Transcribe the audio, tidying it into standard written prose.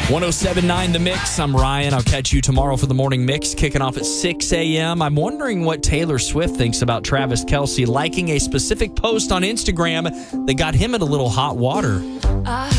107.9 The Mix. I'm Ryan. I'll catch you tomorrow for the morning mix, kicking off at 6 a.m. I'm wondering what Taylor Swift thinks about Travis Kelce liking a specific post on Instagram that got him in a little hot water.